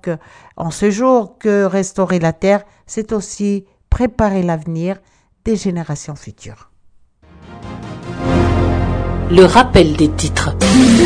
donc en ce jour que restaurer la terre, c'est aussi préparer l'avenir des générations futures. Le rappel des titres.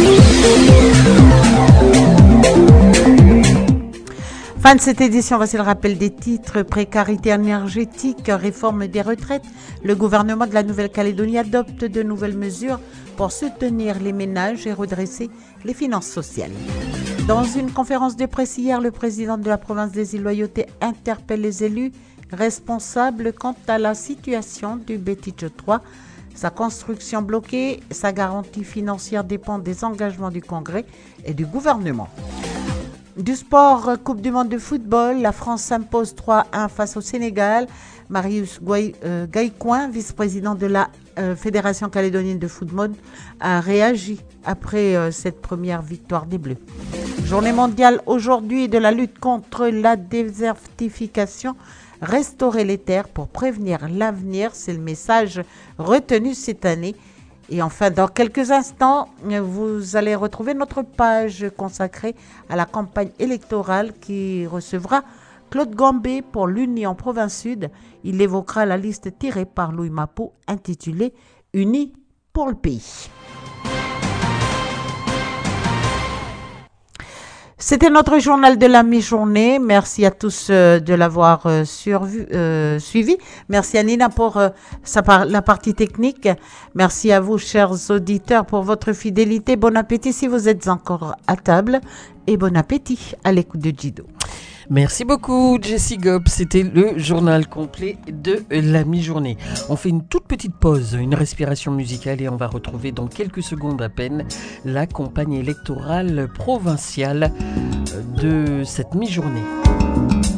Fin de cette édition, voici le rappel des titres. Précarité énergétique, réforme des retraites. Le gouvernement de la Nouvelle-Calédonie adopte de nouvelles mesures pour soutenir les ménages et redresser les finances sociales. Dans une conférence de presse hier, le président de la province des Îles-Loyauté interpelle les élus responsables quant à la situation du Bétiche 3. Sa construction bloquée, sa garantie financière dépend des engagements du Congrès et du gouvernement. Du sport, Coupe du monde de football, la France s'impose 3-1 face au Sénégal. Marius Gaïcoin, vice-président de la Fédération calédonienne de football, a réagi après cette première victoire des Bleus. Journée mondiale aujourd'hui de la lutte contre la désertification. Restaurer les terres pour prévenir l'avenir, c'est le message retenu cette année. Et enfin, dans quelques instants, vous allez retrouver notre page consacrée à la campagne électorale qui recevra Claude Gambé pour l'Union Province Sud. Il évoquera la liste tirée par Louis Mapo intitulée « Unis pour le pays ». C'était notre journal de la mi-journée. Merci à tous de l'avoir suivi. Merci à Nina pour la partie technique. Merci à vous, chers auditeurs, pour votre fidélité. Bon appétit si vous êtes encore à table. Et bon appétit à l'écoute de Jido. Merci beaucoup, Jessie Gobb. C'était le journal complet de la mi-journée. On fait une toute petite pause, une respiration musicale et on va retrouver dans quelques secondes à peine la campagne électorale provinciale de cette mi-journée.